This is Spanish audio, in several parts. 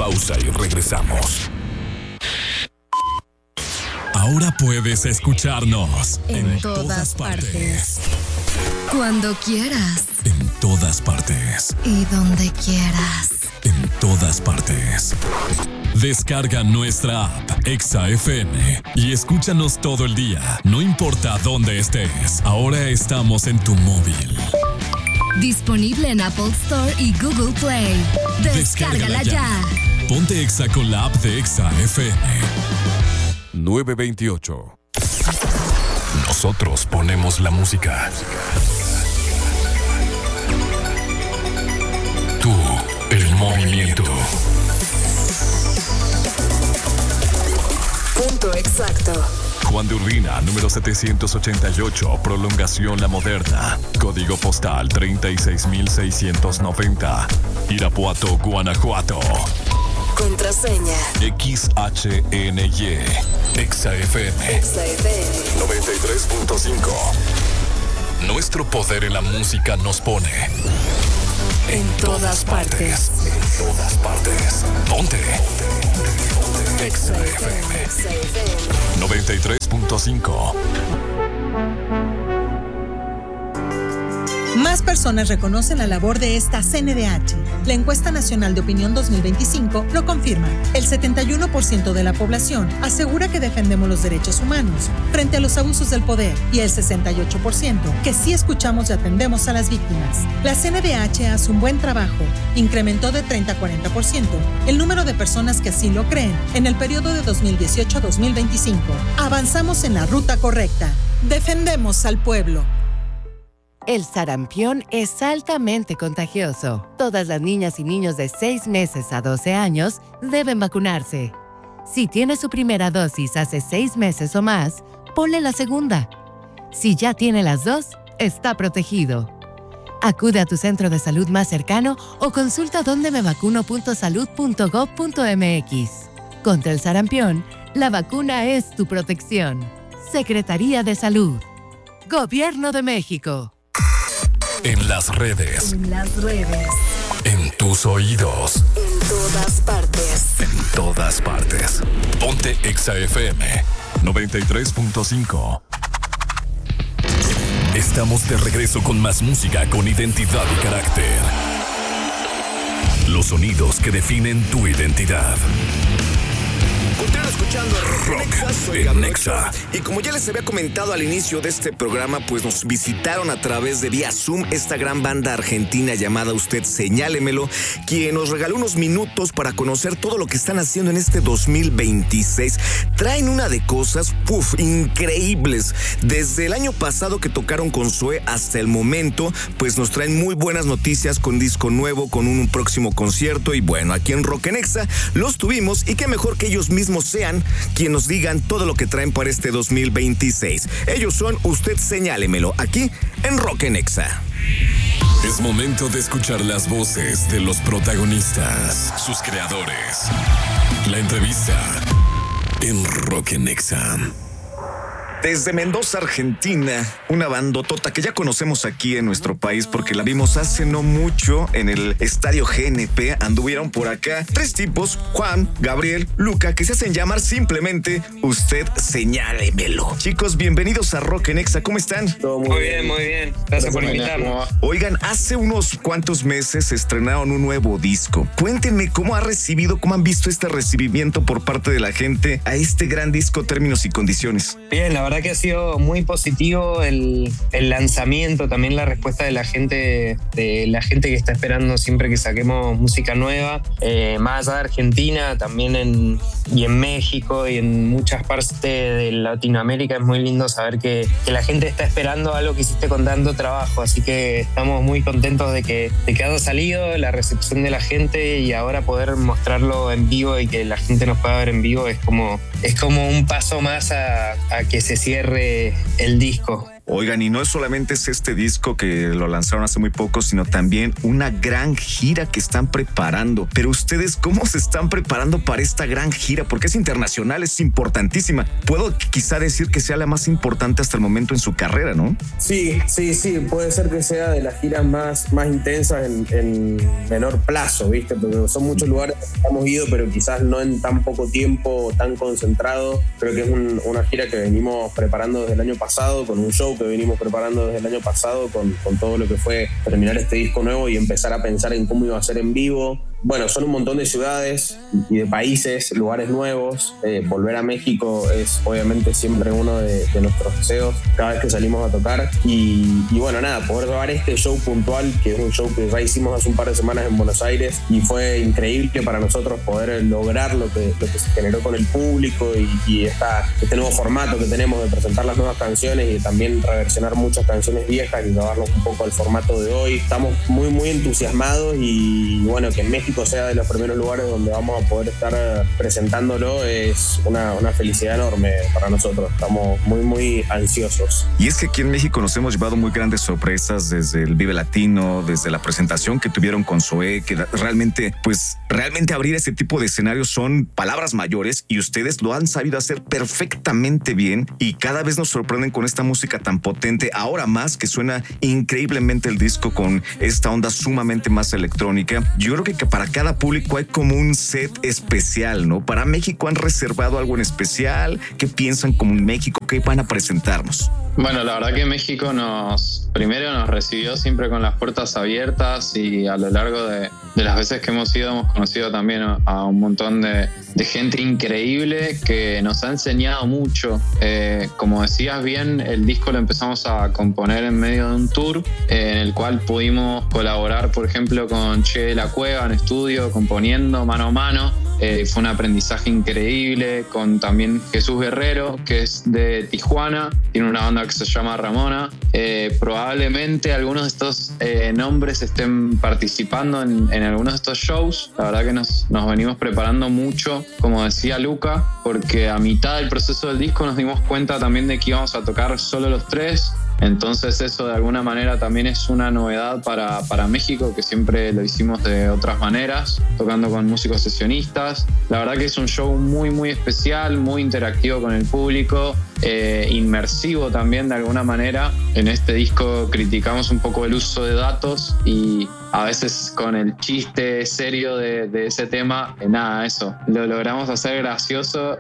pausa y regresamos. Ahora puedes escucharnos en todas partes. Cuando quieras. En todas partes. Y donde quieras. En todas partes. Descarga nuestra app Exa FM y escúchanos todo el día, no importa dónde estés. Ahora estamos en tu móvil. Disponible en Apple Store y Google Play. Descárgala ya. Ponte Exa con la app de Exa FM. 928. Nosotros ponemos la música. Tú, el movimiento. Punto exacto. Juan de Urbina, número 788, prolongación La Moderna. Código postal 36690. Irapuato, Guanajuato. Contraseña XHNY. Exa FM. Exa FM 93.5. Nuestro poder en la música nos pone en todas partes. En todas partes. Ponte. Exa FM 93.5. Más personas reconocen la labor de esta CNDH. La Encuesta Nacional de Opinión 2025 lo confirma. El 71% de la población asegura que defendemos los derechos humanos frente a los abusos del poder y el 68% que sí escuchamos y atendemos a las víctimas. La CNDH hace un buen trabajo. Incrementó de 30 a 40% el número de personas que así lo creen en el periodo de 2018 a 2025. Avanzamos en la ruta correcta. Defendemos al pueblo. El sarampión es altamente contagioso. Todas las niñas y niños de 6 meses a 12 años deben vacunarse. Si tiene su primera dosis hace 6 meses o más, ponle la segunda. Si ya tiene las dos, está protegido. Acude a tu centro de salud más cercano o consulta dondemevacuno.salud.gov.mx. Contra el sarampión, la vacuna es tu protección. Secretaría de Salud. Gobierno de México. En las redes. En las redes. En tus oídos. En todas partes. En todas partes. Ponte Exa FM 93.5. Estamos de regreso con más música con identidad y carácter. Los sonidos que definen tu identidad. Continúan escuchando Rock soy en Gabriel Exa. Y como ya les había comentado al inicio de este programa, pues nos visitaron a través de vía Zoom esta gran banda argentina llamada Usted Señálemelo, quien nos regaló unos minutos para conocer todo lo que están haciendo en este 2026. Traen una de cosas, increíbles. Desde el año pasado que tocaron con Zoé hasta el momento, pues nos traen muy buenas noticias con disco nuevo, con un próximo concierto. Y bueno, aquí en Rock en Exa los tuvimos y qué mejor que ellos mismos sean quien nos digan todo lo que traen para este 2026. Ellos son Usted Señálemelo, aquí en Rock en Exa. Es momento de escuchar las voces de los protagonistas, sus creadores. La entrevista en Rock en Exa. Desde Mendoza, Argentina, una bandotota que ya conocemos aquí en nuestro país porque la vimos hace no mucho en el Estadio GNP. Anduvieron por acá 3 tipos, Juan, Gabriel, Luca, que se hacen llamar simplemente Usted Señálemelo. Chicos, bienvenidos a Rock en Exa. ¿Cómo están? Todo muy bien, muy bien. Gracias por invitarnos. Oigan, hace unos cuantos meses estrenaron un nuevo disco. Cuéntenme cómo han visto este recibimiento por parte de la gente a este gran disco Términos y Condiciones. Bien, la verdad que ha sido muy positivo el lanzamiento, también la respuesta de la gente que está esperando siempre que saquemos música nueva, más allá de Argentina, también y en México y en muchas partes de Latinoamérica. Es muy lindo saber que la gente está esperando algo que hiciste con tanto trabajo, así que estamos muy contentos de que haya salido, la recepción de la gente, y ahora poder mostrarlo en vivo y que la gente nos pueda ver en vivo es como un paso más a que se cierre el disco. Oigan, y no solamente es este disco que lo lanzaron hace muy poco, sino también una gran gira que están preparando. Pero ustedes, ¿cómo se están preparando para esta gran gira? Porque es internacional, es importantísima. Puedo quizá decir que sea la más importante hasta el momento en su carrera, ¿no? Sí, puede ser que sea de las giras más intensas en menor plazo, ¿viste? Porque son muchos lugares que hemos ido, pero quizás no en tan poco tiempo, tan concentrado. Creo que es una gira que venimos preparando desde el año pasado, con un show que venimos preparando desde el año pasado, con todo lo que fue terminar este disco nuevo y empezar a pensar en cómo iba a ser en vivo. Bueno, son un montón de ciudades y de países, lugares nuevos. Volver a México es obviamente siempre uno de nuestros deseos cada vez que salimos a tocar. Y bueno, nada, poder grabar este show puntual, que es un show que ya hicimos hace un par de semanas en Buenos Aires, y fue increíble para nosotros poder lograr lo que se generó con el público y este nuevo formato que tenemos de presentar las nuevas canciones y de también reversionar muchas canciones viejas y llevarlos un poco al formato de hoy. Estamos muy, muy entusiasmados y bueno, que en México sea de los primeros lugares donde vamos a poder estar presentándolo es una felicidad enorme para nosotros. Estamos muy, muy ansiosos. Y es que aquí en México nos hemos llevado muy grandes sorpresas desde el Vive Latino, desde la presentación que tuvieron con Zoé, que realmente abrir ese tipo de escenarios son palabras mayores y ustedes lo han sabido hacer perfectamente bien y cada vez nos sorprenden con esta música tan potente. Ahora más que suena increíblemente el disco con esta onda sumamente más electrónica. Yo creo que para cada público hay como un set especial, ¿no? Para México han reservado algo en especial. ¿Qué piensan como en México? ¿Qué van a presentarnos? Bueno, la verdad que México primero nos recibió siempre con las puertas abiertas y a lo largo de las veces que hemos ido hemos conocido también a un montón de gente increíble que nos ha enseñado mucho. Como decías bien, el disco lo empezamos a componer en medio de un tour en el cual pudimos colaborar, por ejemplo, con Che de la Cueva en estudio, componiendo mano a mano. Fue un aprendizaje increíble con también Jesús Guerrero, que es de Tijuana, tiene una banda que se llama Ramona. Probablemente algunos de estos nombres estén participando en algunos de estos shows. La verdad que nos venimos preparando mucho, como decía Luca, porque a mitad del proceso del disco nos dimos cuenta también de que íbamos a tocar solo los tres. Entonces eso de alguna manera también es una novedad para México, que siempre lo hicimos de otras maneras, tocando con músicos sesionistas. La verdad que es un show muy, muy especial, muy interactivo con el público, inmersivo también de alguna manera. En este disco criticamos un poco el uso de datos y a veces con el chiste serio de ese tema, eso, lo logramos hacer gracioso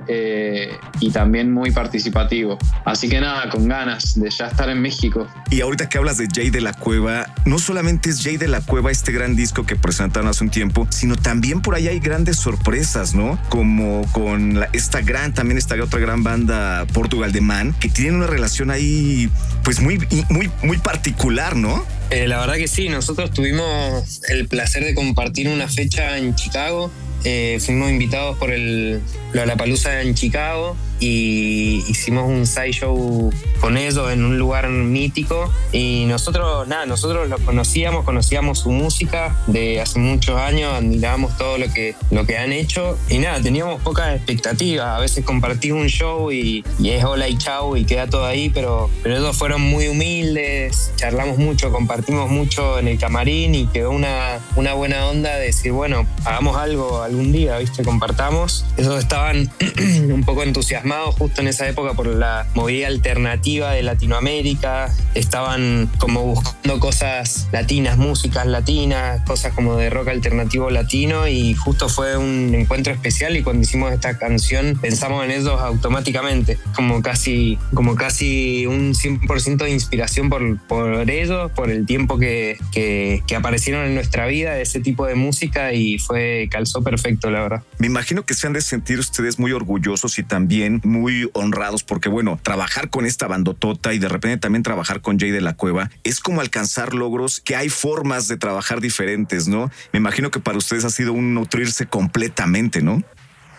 y también muy participativo. Así que con ganas de ya estar en México. Y ahorita que hablas de Jay de la Cueva, no solamente es Jay de la Cueva este gran disco que presentaron hace un tiempo, sino también por ahí hay grandes sorpresas, ¿no? Como con esta otra gran banda Portugal de Man, que tienen una relación ahí pues muy, muy, muy particular, ¿no? La verdad que sí, nosotros tuvimos el placer de compartir una fecha en Chicago. Fuimos invitados por el Lollapalooza en Chicago y hicimos un side show con ellos en un lugar mítico y nosotros los conocíamos su música de hace muchos años, admirábamos todo lo que han hecho y teníamos pocas expectativas. A veces compartimos un show y es hola y chau y queda todo ahí, pero ellos fueron muy humildes, charlamos mucho, compartimos mucho en el camarín y quedó una buena onda de decir, bueno, hagamos algo algún día, ¿viste? Compartamos. Ellos estaban un poco entusiasmados justo en esa época por la movida alternativa de Latinoamérica. Estaban como buscando cosas latinas, músicas latinas, cosas como de rock alternativo latino y justo fue un encuentro especial y cuando hicimos esta canción pensamos en ellos automáticamente, como casi un 100% de inspiración por ellos, por el tiempo que aparecieron en nuestra vida de ese tipo de música y calzó perfecto, la verdad. Me imagino que se han de sentir ustedes muy orgullosos y también muy honrados porque, bueno, trabajar con esta bandotota y de repente también trabajar con Jay de la Cueva es como alcanzar logros que hay formas de trabajar diferentes, ¿no? Me imagino que para ustedes ha sido un nutrirse completamente, ¿no?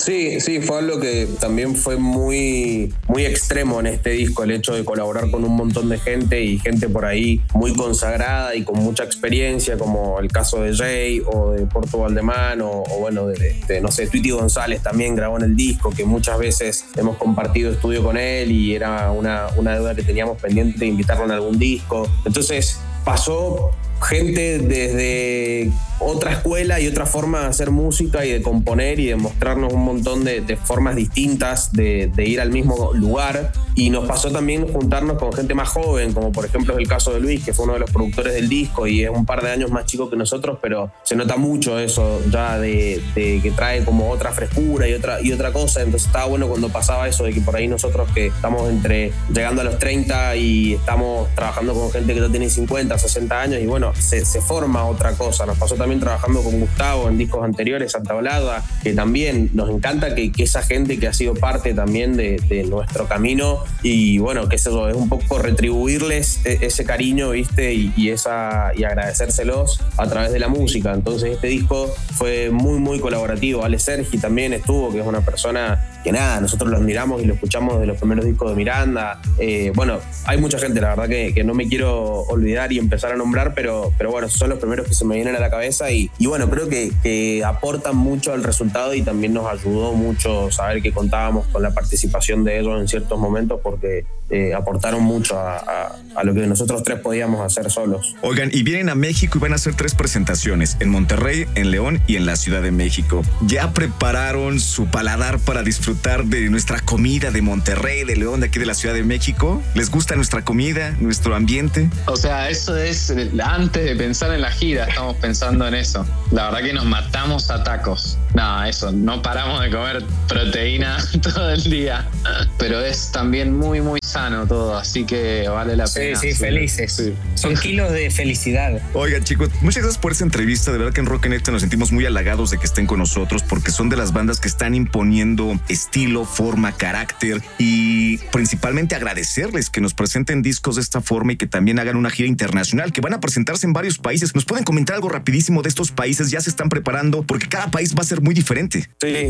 Sí, fue algo que también fue muy, muy extremo en este disco, el hecho de colaborar con un montón de gente y gente por ahí muy consagrada y con mucha experiencia, como el caso de Jay o de Porto Valdemán o bueno, no sé, Tweety González también grabó en el disco, que muchas veces hemos compartido estudio con él y era una deuda que teníamos pendiente de invitarlo en algún disco. Entonces pasó gente desde otra escuela y otra forma de hacer música y de componer y de mostrarnos un montón de formas distintas de ir al mismo lugar, y nos pasó también juntarnos con gente más joven, como por ejemplo es el caso de Luis, que fue uno de los productores del disco y es un par de años más chico que nosotros, pero se nota mucho eso ya de que trae como otra frescura y otra cosa. Entonces estaba bueno cuando pasaba eso, de que por ahí nosotros que estamos llegando a los 30 y estamos trabajando con gente que ya tiene 50, 60 años, y bueno, se forma otra cosa. Nos pasó también trabajando con Gustavo en discos anteriores, Santa Blada, que también nos encanta que esa gente que ha sido parte también de nuestro camino, y bueno, que eso es un poco retribuirles ese cariño, ¿viste? Y agradecérselos a través de la música. Entonces este disco fue muy, muy colaborativo. Ale Sergi también estuvo, que es una persona que nada, nosotros lo admiramos y lo escuchamos de los primeros discos de Miranda. Bueno, hay mucha gente, la verdad que no me quiero olvidar y empezar a nombrar, pero bueno, son los primeros que se me vienen a la cabeza y bueno, creo que aportan mucho al resultado, y también nos ayudó mucho saber que contábamos con la participación de ellos en ciertos momentos, porque aportaron mucho a lo que nosotros tres podíamos hacer solos. Oigan, y vienen a México y van a hacer 3 presentaciones, en Monterrey, en León y en la Ciudad de México. ¿Ya prepararon su paladar para disfrutar de nuestra comida de Monterrey, de León, de aquí de la Ciudad de México? ¿Les gusta nuestra comida, nuestro ambiente? O sea, eso es antes de pensar en la gira, estamos pensando en eso. La verdad que nos matamos a tacos. No, eso, no paramos de comer proteína todo el día. Pero es también muy, muy sano todo, así que vale la pena. Sí, felices. Sí. Son kilos de felicidad. Oigan, chicos, muchas gracias por esta entrevista. De verdad que en Rock Nexa nos sentimos muy halagados de que estén con nosotros, porque son de las bandas que están imponiendo estilo, forma, carácter, y principalmente agradecerles que nos presenten discos de esta forma y que también hagan una gira internacional, que van a presentarse en varios países. ¿Nos pueden comentar algo rapidísimo de estos países? ¿Ya se están preparando? Porque cada país va a ser muy diferente.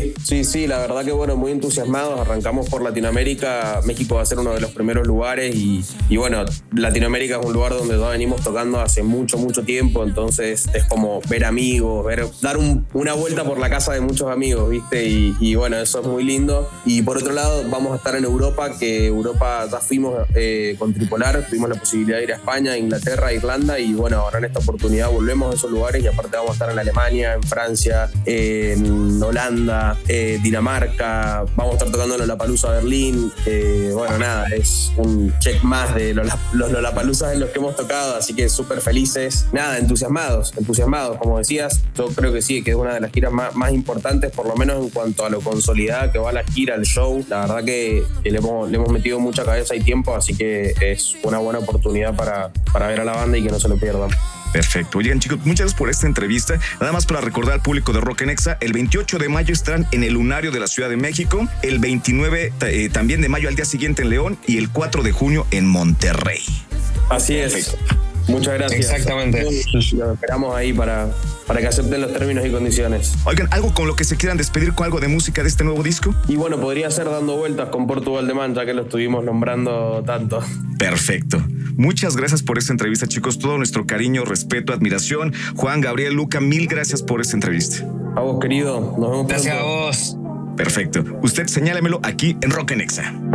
Sí, la verdad que bueno, muy entusiasmados. Arrancamos por Latinoamérica. México va a ser uno de los primeros lugares y bueno, Latinoamérica es un lugar donde ya venimos tocando hace mucho tiempo, entonces es como ver amigos, dar una vuelta por la casa de muchos amigos, ¿viste? Y bueno, eso es muy lindo. Y por otro lado, vamos a estar en Europa, que Europa ya fuimos con Tripolar, tuvimos la posibilidad de ir a España, Inglaterra, Irlanda, y bueno, ahora en esta oportunidad volvemos a esos lugares, y aparte vamos a estar en Alemania, en Francia, en Holanda, Dinamarca, vamos a estar tocando en Lollapalooza Berlín. Bueno, nada, es un check más de los Lollapaloozas en los que hemos tocado, así que súper felices. Nada, entusiasmados, como decías. Yo creo que sí, que es una de las giras más importantes, por lo menos en cuanto a lo consolidada que va la gira, el show. La verdad que le hemos metido mucha cabeza y tiempo, así que es una buena oportunidad para ver a la banda y que no se lo pierdan. Perfecto. Oigan, chicos, muchas gracias por esta entrevista. Nada más para recordar al público de Rock Nexa, el 28 de mayo estarán en el Lunario de la Ciudad de México, el 29 también de mayo al día siguiente en León, y el 4 de junio en Monterrey. Así es. Perfecto. Muchas gracias. Exactamente. Lo esperamos ahí para que acepten los términos y condiciones. Oigan, ¿algo con lo que se quieran despedir con algo de música de este nuevo disco? Y bueno, podría ser Dando Vueltas con Porto Valdemán, ya que lo estuvimos nombrando tanto. Perfecto. Muchas gracias por esta entrevista, chicos. Todo nuestro cariño, respeto, admiración. Juan, Gabriel, Luca, mil gracias por esta entrevista. A vos, querido. Nos vemos Gracias pronto. a vos. Perfecto. Usted señálemelo aquí en Rock Nexa.